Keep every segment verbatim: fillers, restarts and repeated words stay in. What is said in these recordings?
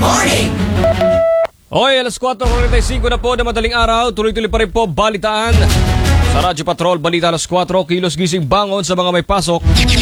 morning! Hoy, alas kwatro forty-five na po na madaling araw. Tuloy-tuloy pa rin po balitaan. Sa Radyo Patrol, balita alas kwatro, kilos gising bangon sa mga may pasok.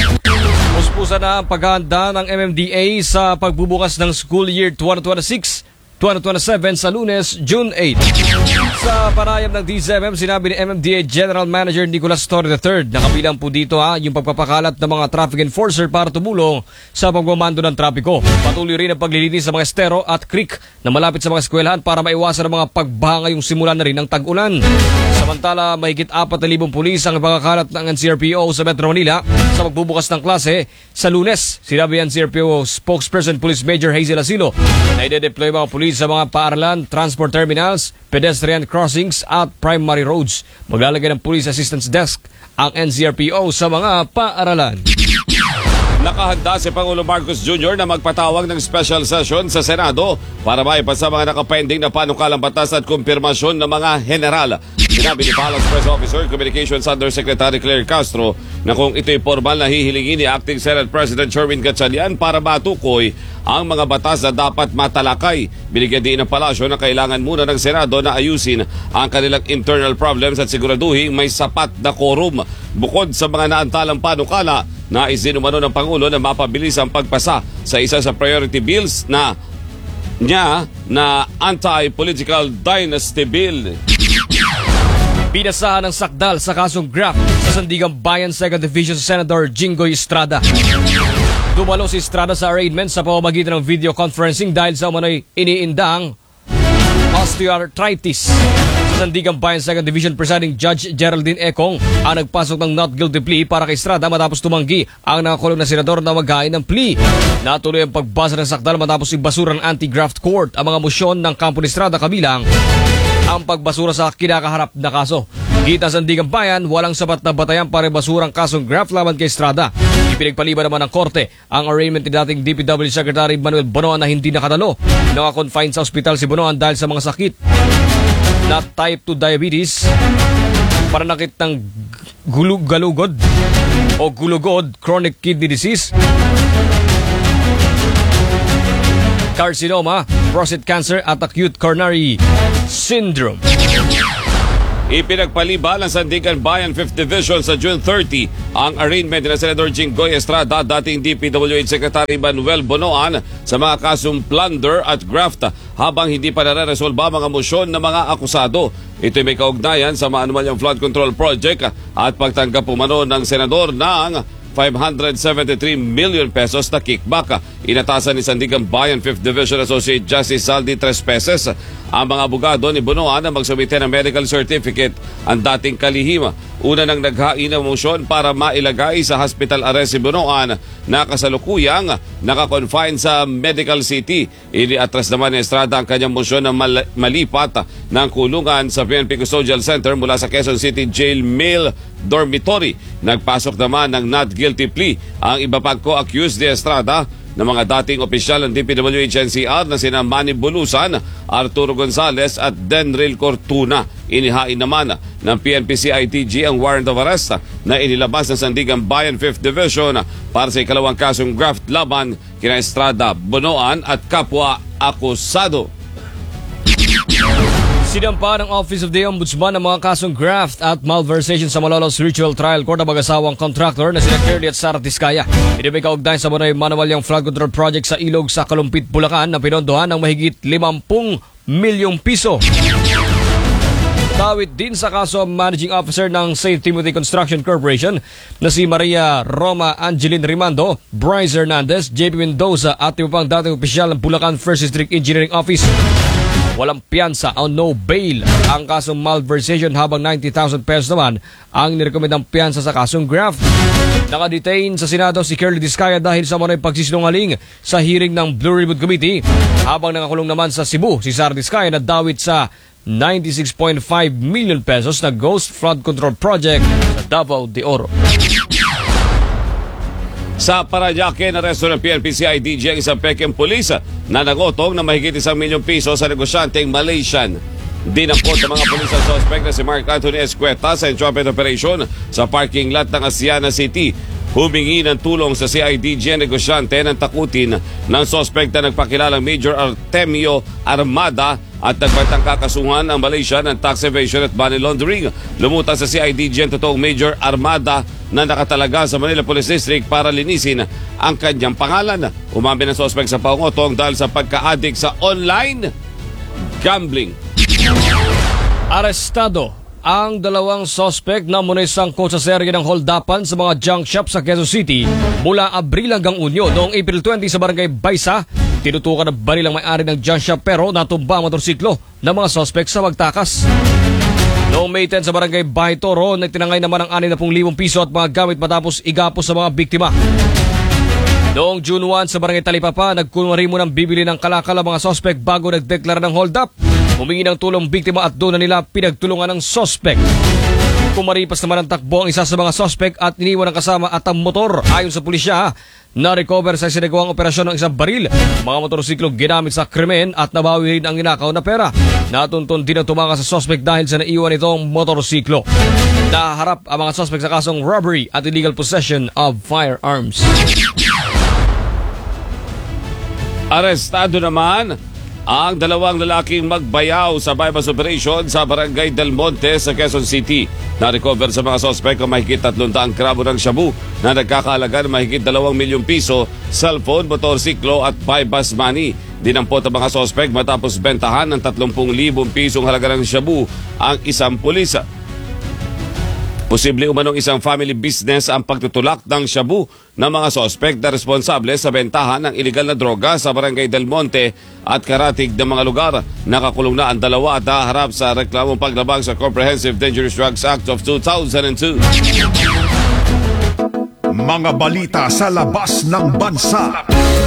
Puspusa na ang paghahanda ng M M D A sa pagbubukas ng school year twenty twenty-six twenty twenty-seven sa Lunes, June eighth. Sa panayam ng D Z M M, sinabi ni M M D A General Manager Nicolas Torre the third na kabilang po dito ha, yung pagpapakalat ng mga traffic enforcer para tumulong sa pagmamando ng trapiko. Patuloy rin ang paglilinis sa mga estero at creek na malapit sa mga eskwelahan para maiwasan ang mga pagbaha ngayong simula na rin ng tag-ulan. Samantala, mahigit apat na libong pulis ang pagkakalat ng N C R P O sa Metro Manila sa pagbubukas ng klase sa Lunes. Sinabi N C R P O spokesperson Police Major Hazel Asilo na ide-deploy mga pulis sa mga paaralan, transport terminals, pedestrian crossings at primary roads. Maglalagay ng Police Assistance Desk ang N C R P O sa mga paaralan. Nakahanda si Pangulo Marcos Junior na magpatawag ng special session sa Senado para maipasa mga nakapending na panukalang batas at kumpirmasyon ng mga general. Sinabi ni Palace Press Officer Communications Undersecretary Claire Castro na kung ito'y formal na hihilingin ni Acting Senate President Sherwin Gatchalian para matukoy ang mga batas na dapat matalakay. Binigyan din ng palasyo na kailangan muna ng Senado na ayusin ang kanilang internal problems at siguraduhin may sapat na quorum. Bukod sa mga naantalang panukala, nais din umano ng Pangulo na mapabilis ang pagpasa sa isa sa priority bills na niya na anti-political dynasty bill. Pinasahan ng sakdal sa kasong graft sa Sandigan Bayan second Division Senator Jinggoy Estrada. Dumalo si Estrada sa arraignment sa pamamagitan ng video conferencing dahil sa umano'y iniindang osteoarthritis. Sa Sandigan Bayan second Division Presiding Judge Geraldine Econg ang nagpasok ng not guilty plea para kay Estrada matapos tumanggi ang nakakulong na senador na maghain ng plea. Natuloy ang pagbasa ng sakdal matapos ibasura ng anti-graft court ang mga mosyon ng kampo ni Estrada kabilang ang pagbasura sa kinakaharap na kaso. Kita sa Sandigan Bayan, walang sapat na batayan para ibasura ang kasong graft laban kay Estrada. Ipinagpaliban naman ng korte ang arraignment ni dating D P W Secretary Manuel Bonoan na hindi nakadalo. Naka-confine sa ospital si Bonoan dahil sa mga sakit na type two diabetes, pananakit ng gulug-galugod o gulugod, chronic kidney disease, carcinoma, prostate cancer at acute coronary syndrome. Ipinagpaliban ng Sandigan Bayan fifth Division sa June thirty ang arraignment ni Senador Jinggoy Estrada, dating D P W H Secretary Manuel Bonoan sa mga kasong plunder at graft habang hindi pa nare-resolba mga mosyon ng mga akusado. Ito'y may kaugnayan sa maanumalyang flood control project at pagtanggap umano ng senador ng five hundred seventy-three million pesos na kickback. Inatasan ni Sandigan Bayan fifth Division Associate Justice Saldi Trespeses ang mga abogado ni Bonoan na magsumite ng medical certificate ang dating kalihim. Una nang naghain ng motion para mailagay sa hospital arrest si Bonoan na kasalukuyang naka-confine sa Medical City. Iniatras naman ni Estrada ang kanyang motion na mal- malipat ng kulungan sa P N P Custodial Center mula sa Quezon City Jail Male Dormitory. Nagpasok naman ng not guilty plea ang iba pang co-accused ni Estrada ng mga dating opisyal ng D P W H N C R na sina Manny Bulusan, Arturo Gonzales at Denril Cortuna. Inihain naman ng P N P C I D G ang warrant of arrest na inilabas ng Sandigan Bayan fifth Division para sa ikalawang kasong graft laban kina Estrada, Bonoan at kapwa akusado. Sinampa ng Office of the Ombudsman ang mga kasong graft at malversation sa Malolos Ritual Trial Court ng mag-asawang contractor na sina Curly at Sara Tiscaya. Ito may kaugnayan sa Manoy Manualyang Flood Control Project sa Ilog sa Kalumpit, Bulacan na pinondohan ng mahigit limampu milyong piso. Tawid din sa kaso ang Managing Officer ng Saint Timothy Construction Corporation na si Maria Roma Angeline Rimando, Bryce Hernandez, J P Mendoza at iba pang dating opisyal ng Bulacan First District Engineering Office. Walang piyansa o no bail ang kasong malversation habang ninety thousand pesos naman ang nirekomendang piyansa sa kasong graft. Nakadetain sa Senado si Curly Tiscaya dahil sa manoy pagsisinungaling sa hearing ng Blue Ribbon Committee, habang nakakulong naman sa Cebu si Sara Tiscaya na dawit sa ninety-six point five million pesos na Ghost Flood Control Project sa Davao de Oro. Sa Parañaque, naresto ng P N P C I D G ang isang Peking police na nangotong na mahigit isang milyong piso sa negosyanteng Malaysian. Dinampot ng mga pulis ang suspect na si Mark Anthony Escueta sa entrapment operation sa parking lot ng Asiana City. Humingi ng tulong sa C I D G negosyante ng takutin ng suspect na nagpakilalang Major Artemio Armada at nagbatang kakasuhan ang Malaysia ng tax evasion at money laundering. Lumutang sa C I D G ang totoong Major Armada na nakatalaga sa Manila Police District para linisin ang kanyang pangalan. Umamin ang suspect sa pangotong dahil sa pagka-addict sa online gambling. Arestado ang dalawang suspect na muna sangkot sa serye ng holdapan sa mga junk shop sa Quezon City mula Abril hanggang Unyo. Noong April twenty sa Barangay Baysa, tinutukan na baril ang may-ari ng junk shop pero natumba ang motorsiklo ng mga suspect sa magtakas. Noong May ten sa Barangay Bahay Toro, nagtinangay naman ang anim na libong piso at mga gamit matapos igapos sa mga biktima. Noong June one sa Barangay Talipapa, nagkunwari mo ng bibili ng kalakal ang mga suspect bago nagdeklara ng hold up. Humingi ng tulong biktima at doon na nila pinagtulungan ng suspect. Kumaripas naman ang takbo ang isa sa mga suspect at iniwan ang kasama at ang motor. Ayon sa pulisya, na-recover sa sinagawang operasyon ng isang baril. Mga motorsiklo ginamit sa krimen at nabawi rin ang inakaw na pera. Natuntun din ang tumakas sa suspect dahil sa naiwan itong motorsiklo. Naharap ang mga suspect sa kasong robbery at illegal possession of firearms. Arestado naman ang dalawang lalaking magbayaw sa bypass operation sa Barangay Del Monte sa Quezon City. Na-recover sa mga sospek ang mahigit tatlong daang gramo ng shabu na nagkakahalaga ng mahigit dalawang milyong piso, cellphone, motorsiklo at bypass money. Dinampot ang mga sospek matapos bentahan ng tatlong libong pisong halaga ng shabu ang isang pulis. Posible umanong isang family business ang pagtutulak ng shabu ng mga sospek na responsable sa bentahan ng iligal na droga sa Barangay Del Monte at karatig ng mga lugar. Nakakulong na ang dalawa at naharap sa reklamong paglabag sa Comprehensive Dangerous Drugs Act of two thousand two. Mga balita sa labas ng bansa.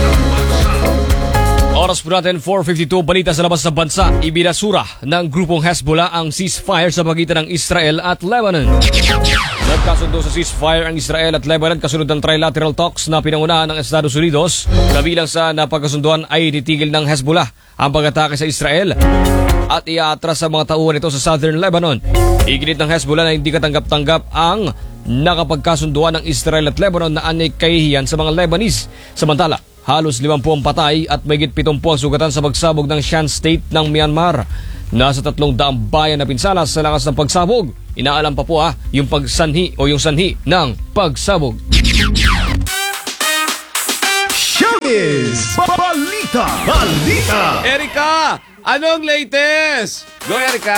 Oras po natin, four fifty-two, balita sa labas ng bansa. Ibinasura ng grupong Hezbollah ang ceasefire sa pagitan ng Israel at Lebanon. Nagkasundo sa ceasefire ang Israel at Lebanon kasunod ng trilateral talks na pinangunahan ng Estados Unidos. Kabilang sa napagkasunduan ay titigil ng Hezbollah ang pag-atake sa Israel at iaatras ang mga tauhan nito sa southern Lebanon. Iginit ng Hezbollah na hindi katanggap-tanggap ang nakapagkasunduan ng Israel at Lebanon na anyay kahihiyan sa mga Lebanese. Samantala, halos limampu ang patay at mayigit pitumpu ang sugatan sa pagsabog ng Shan State ng Myanmar. Nasa tatlong daang bayan na pinsala sa lakas ng pagsabog. Inaalam pa po ah, yung pagsanhi o yung sanhi ng pagsabog. Showbiz! Balita! Balita! Erika, anong latest? Go, Erika.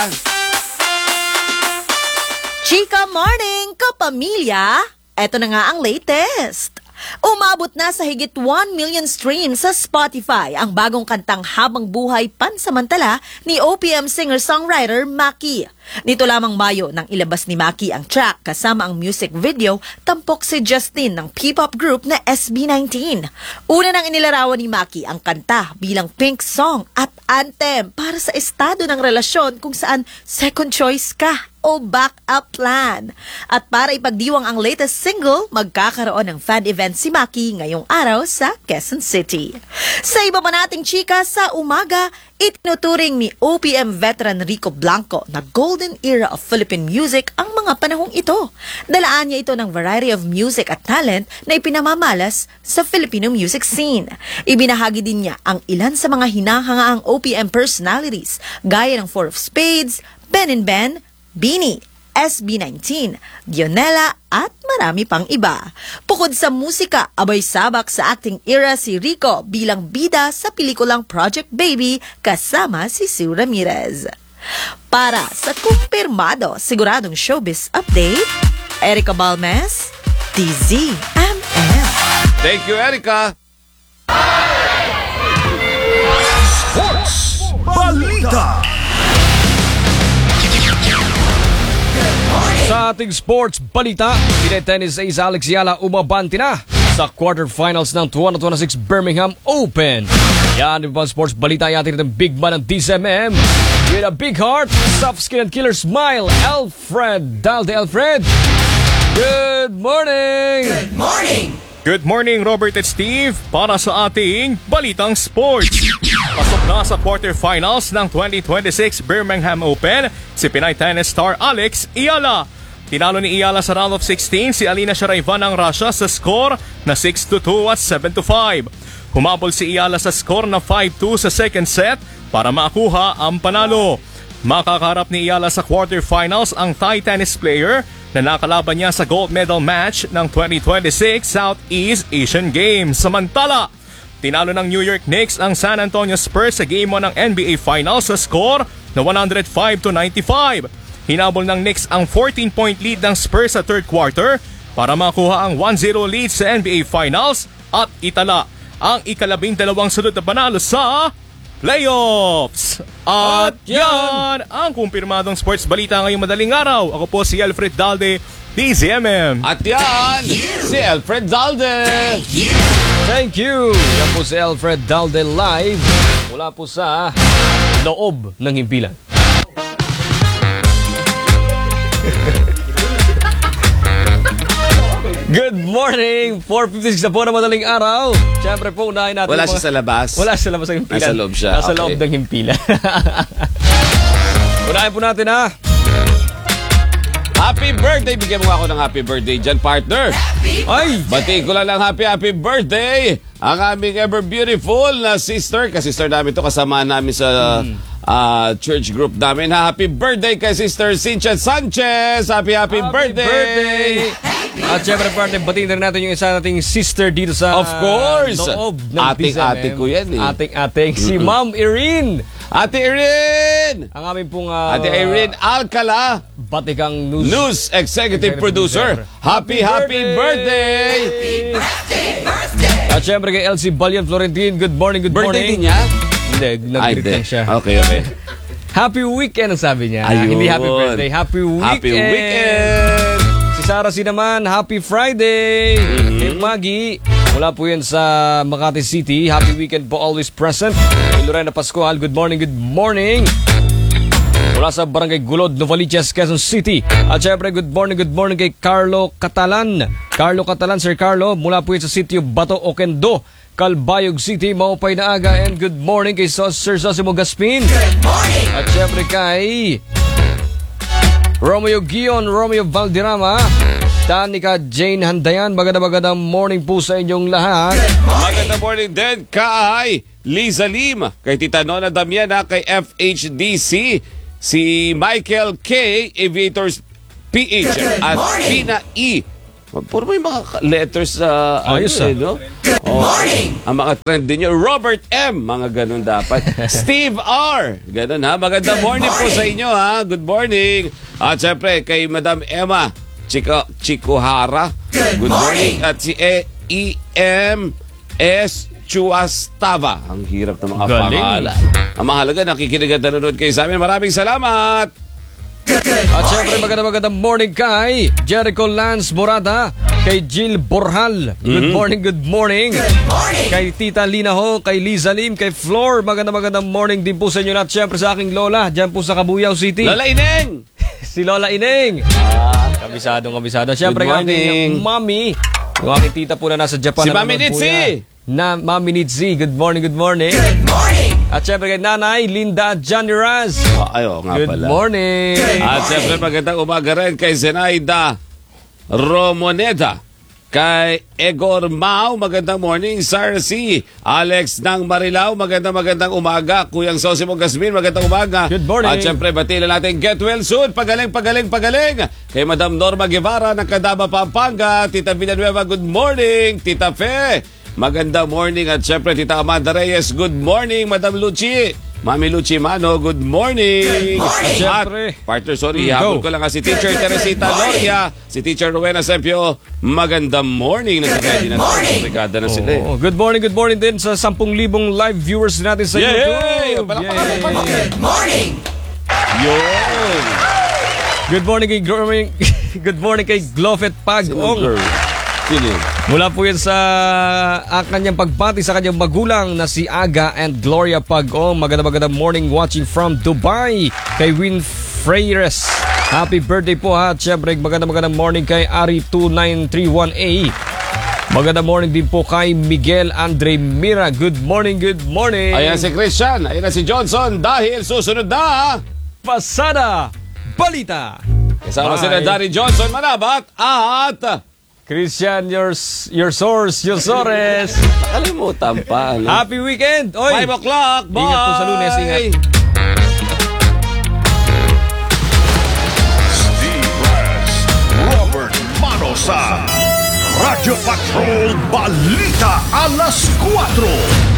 Chika morning, kapamilya! Eto na nga ang latest. Umabot na sa higit one million streams sa Spotify ang bagong kantang Habang Buhay Pansamantala ni O P M singer-songwriter Maki. Nito lamang Mayo nang ilabas ni Maki ang track kasama ang music video tampok si Justin ng P-pop group na S B nineteen. Una nang inilarawan ni Maki ang kanta bilang pink song at anthem para sa estado ng relasyon kung saan second choice ka o backup plan. At para ipagdiwang ang latest single, magkakaroon ng fan event si Maki ngayong araw sa Quezon City. Sa iba pa nating chika sa umaga, itinuturing ni O P M veteran Rico Blanco na golden era of Philippine music ang mga panahong ito. Dalaan niya ito ng variety of music at talent na ipinamamalas sa Filipino music scene. Ibinahagi din niya ang ilan sa mga hinahangaang O P M personalities gaya ng Four of Spades, Ben and Ben, Bini, S B nineteen, Dionela at marami pang iba. Bukod sa musika, abay sabak sa acting era si Rico bilang bida sa pelikulang Project Baby kasama si Sue Ramirez. Para sa kumpirmado, siguradong showbiz update, Erica Balmes, D Z M M. Thank you, Erika. Sports! Balita! Sa ating sports balita, Pine-tennis ace Alex Yala umabante na sa quarterfinals ng twenty twenty-six Birmingham Open. Yan yung pang sports balita, yatin ng big man ng D Z M M with a big heart, soft skin and killer smile, Alfred Dalde. Alfred, good morning! Good morning! Good morning, Robert at Steve, para sa ating Balitang Sports. Pasok na sa quarterfinals ng twenty twenty-six Birmingham Open si Pinay tennis star Alex Iyala. Tinalo ni Iyala sa round of sixteen si Alina Sharaeva ng Russia sa score na six to two at seven to five. Humabol si Iyala sa score na five two sa second set para makuha ang panalo. Makakaharap ni Iyala sa quarterfinals ang Thai tennis player na nakalaban niya sa gold medal match ng twenty twenty-six Southeast Asian Games. Samantala, tinalo ng New York Knicks ang San Antonio Spurs sa Game one ng N B A Finals sa score na one oh five to ninety-five. Hinabol ng Knicks ang fourteen-point lead ng Spurs sa third quarter para makuha ang one zero lead sa N B A Finals at itala ang ikalabing dalawang sunod na panalo sa playoffs. At yan ang kumpirmadong sports balita ngayong madaling araw. Ako po si Alfred Dalde, D Z M M. At yan, si Alfred Dalde. Thank you! Yan po si Alfred Dalde live mula po sa loob ng himpilan. Good morning! four fifty-six na po na madaling araw. Siyempre po, unahin natin. Wala mga... siya sa labas? Wala siya sa labas ng himpilan. Nasa loob siya. Nasa okay. loob ng himpilan. Unahin po natin ha. Happy birthday! Bigyan mo ako ng happy birthday dyan, partner. Ay! Batiin ko lang ng happy, happy birthday ang aming ever beautiful na sister. Kasi-sister namin to, kasama namin sa hmm. uh, church group namin. Happy birthday kay Sister Cynthia Sanchez! Happy, happy, happy birthday! birthday. At syempre, partner, batiin rin natin yung isa nating sister dito sa of course. loob ng ating-ating ko yan eh. Ating-ating. Si Ma'am Irene. Ate Irene! Ang aming pong uh, Ate Irene Alcala, Batikang News, News Executive Producer. Happy, happy birthday! Birthday! Birthday! At syempre kay Elsie Balian Florentin, good morning, good birthday morning. Birthday din niya? Hindi, nag-greet lang siya. Okay, okay. Happy weekend ang sabi niya. Ayun. Hindi happy birthday, happy weekend. Happy weekend! Si Sarah C naman, happy Friday! Mm-hmm. Kay Maggie, mula po yan sa Makati City. Happy weekend po, always present. Kay Lorena Pascual, good morning, good morning. Mula sa Barangay Gulod, Novaliches, Quezon City. At syempre, good morning, good morning kay Carlo Catalan. Carlo Catalan, Sir Carlo, mula po yan sa Sitio Bato, Oquendo, Calbayog City, maupay na aga. And good morning kay Sir Sosimo Gaspin. Good morning! At syempre kay Romeo Gion, Romeo Valderrama, Tanika Jane Handayan, magandang magandang morning po sa inyong lahat. Magandang morning din kay Liza Lim, kay Tita Nona Damiana, kay F H D C, si Michael K, Aviators P H, at Pina E. Puro may mga letters sa uh, ayos ano, ah. eh, no? Oh, ang mga trend din nyo. Robert M, mga ganun dapat. Steve R, ganun ha. Magandang morning po sa inyo ha. Good morning. At syempre kay Madam Emma Chico, Chikuhara, good morning. At si E M S Chuastava. Ang hirap ng mga pangalan. Ang mahalaga, nakikinig at nanonood kayo sa amin. Maraming salamat. At syempre magandang magandang morning kay Jericho Lance Morada, kay Jill Borhal, good mm-hmm. morning, good morning. Good morning. Kay Tita Lina Ho, kay Liza Lim, kay Flor, magandang magandang morning din po sa inyo. At syempre sa aking lola, dyan po sa Cabuyao City. Lola Ineng! Si Lola Ineng. Ah, kabisadong kabisado. Syempre good morning. Aking mami, yung aking tita po na nasa Japan. Si Mami Nitsi. Na Mami Nitsi, good morning, good morning. Good morning. At syempre kay Nanay Linda Johnny Raz. Oh, ayo nga good pala. Good morning. At syempre magandang umaga rin kay Zenaida Romoneda, kay Egor Mau, magandang morning. Sarah C, Alex ng Marilao, magandang magandang umaga. Kuyang Sosimo Gasmin, magandang umaga. Good morning. At syempre batila natin get well soon, pagaling, pagaling, pagaling. Kay Madam Norma Guevara ng Cadaba, Pampanga. Tita Villanueva, good morning. Tita Fe, magandang morning. At syempre Tita Amanda Reyes, good morning. Madam Luchi, Mami Luchi Mano, good morning. At syempre, At, partner, sorry, mm, habol go. ko lang si Teacher Teresita Loria, si Teacher Rowena Sepio, magandang morning. Nagkakadi na ito. Brigada na sila. Oh, good morning, good morning din sa ten thousand live viewers natin sa Yay! YouTube. Palakpakan, Yay! palakpakan. Good morning! Yun! Good morning kay Glo- Good morning kay Glofet Pagong. Girl. Sino yun? Mula po yan sa uh, kanyang pagbati sa kanyang magulang na si Aga and Gloria Pagong. Magandang magandang morning watching from Dubai. Kay Win Freires, happy birthday po ha. At syempre magandang magandang morning kay Ari two nine three one A. Magandang morning din po kay Miguel Andre Mira. Good morning, good morning. Ayan si Christian, ayan na si Johnson dahil susunod na Pasada Balita. kasama Bye. sila Danny Johnson Manabat at Christian, your, your source, your source. nakalimutan pa. Ano? Happy weekend. Oy. five o'clock. Bye. Ingat po sa Lunes, ingat. Steve Brass, Robert Manosa, Radyo Patrol Balita Alas cuatro.